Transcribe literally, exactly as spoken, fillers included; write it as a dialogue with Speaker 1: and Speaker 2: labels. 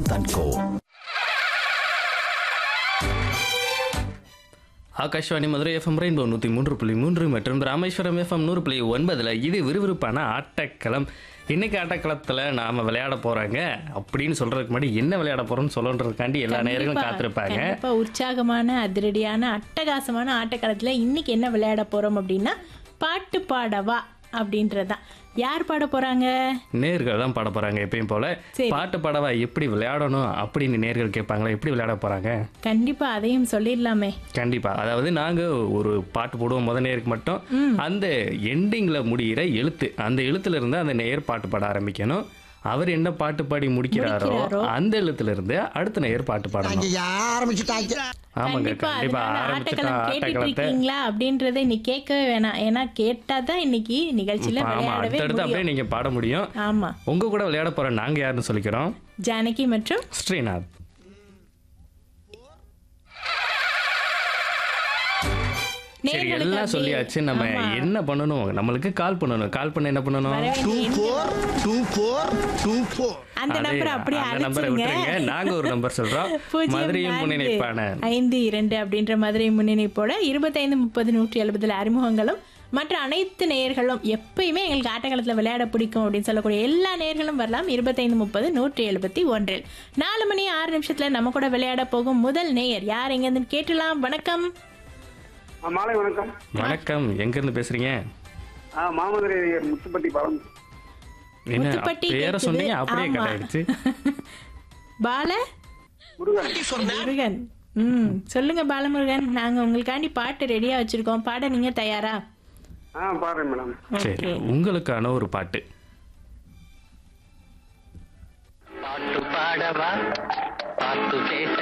Speaker 1: Vasanth and go.
Speaker 2: Akashvani Madurai FM rainbow நூற்றி மூன்று புள்ளி மூன்று மற்றும் ராமேஸ்வரம் எஃப்எம் நூறு புள்ளி ஒன்பதில் இது விறுவிறுப்பான ஆட்டக்களம். இன்னைக்கு ஆட்டக்களத்தில் நாம் விளையாட போகிறாங்க அப்படின்னு சொல்கிறதுக்கு முன்னாடி என்ன விளையாட போகிறோம்னு சொல்லன்றதுக்காண்டி எல்லா நேரங்களும் காத்திருப்பாங்க.
Speaker 3: இப்போ உற்சாகமான அதிரடியான அட்டகாசமான ஆட்டக்களத்தில் இன்னைக்கு என்ன விளையாட போகிறோம் அப்படின்னா பாட்டு பாடவா அப்படின்றதான். யார் பாட போறாங்க?
Speaker 2: நேர்கள் தான் பாட போறாங்க. எப்பயும் போல பாட்டு பாடவா எப்படி விளையாடணும் அப்படின்னு நேர்கள் கேட்பாங்களா, எப்படி விளையாட போறாங்க?
Speaker 3: கண்டிப்பா அதையும் சொல்லிடலாமே.
Speaker 2: கண்டிப்பா. அதாவது நாங்க ஒரு பாட்டு போடுவோம் முத நேருக்கு மட்டும். அந்த எண்டிங்ல முடிகிற எழுத்து, அந்த எழுத்துல இருந்து அந்த நேர் பாட்டு பாட ஆரம்பிக்கணும். அவர் என்ன பாட்டு பாடி முடிக்கிறாரோ அந்த எழுத்துல இருந்து அடுத்த நேர் பாட்டு பாடணும். ஆமாங்க, கண்டிப்பா ஆரம்பிச்சுட்டோம் ஆட்டக்களத்தை
Speaker 3: அப்படின்றத இன்னைக்கு கேட்கவே வேணாம். ஏன்னா கேட்டாதான் இன்னைக்கு நிகழ்ச்சியில விளையாடவே
Speaker 2: அடுத்து அப்படியே நீங்க பாட முடியும்.
Speaker 3: ஆமா,
Speaker 2: உங்க கூட விளையாட போற நாங்க யாருன்னு சொல்லிக்கிறோம்.
Speaker 3: ஜானகி மற்றும்
Speaker 2: ஸ்ரீநாத். சரி, எல்லாம் சொல்லியாச்சு. நம்ம என்ன பண்ணணும்? நம்மளுக்கு கால் பண்ணணும். கால் பண்ண என்ன பண்ணணும்?
Speaker 3: அந்த நம்பர் அப்படியே அழைச்சிருங்க.
Speaker 2: நாங்க ஒரு நம்பர் சொல்றோம். மதுரையின் முன்னிணைப்பான
Speaker 3: ஐந்து இரண்டு அப்படின்ற மதுரை முன்னிணைப்போட இருபத்தைந்து முப்பது நூற்றி எழுபதுல அறிமுகங்களும் மற்ற அனைத்து நேயர்களும் எப்பயுமே எங்களுக்கு ஆட்டக்காலத்தில் விளையாட பிடிக்கும் அப்படின்னு சொல்லக்கூடிய எல்லா நேயர்களும் வரலாம். இருபத்தைந்து முப்பது நூற்றி எழுபத்தி ஒன்றில் நாலு மணி ஆறு நிமிஷத்துல நம்ம கூட விளையாட போகும் முதல் நேயர் யார் எங்க கேட்டலாம். வணக்கம்.
Speaker 4: மாலை வணக்கம்.
Speaker 2: வணக்கம். எங்க இருந்து பேசுறீங்க?
Speaker 4: மாமதுரை முத்துப்பட்டி பாலம்.
Speaker 2: என்ன பேரை சொன்னீங்க அப்படியே கட்டாயிடுச்சு.
Speaker 3: பால முருகன். ம், சொல்லுங்க பாலமுருகன். நாங்க உங்களுக்காண்டி பாட்டு ரெடியா வச்சிருக்கோம். பாட நீங்க தயாரா?
Speaker 4: ஆ, பாடுறேன் மேடம்.
Speaker 2: சரி, உங்களுக்கான ஒரு பாட்டு.
Speaker 5: பாட்டு பாடவா, பாட்டு பேச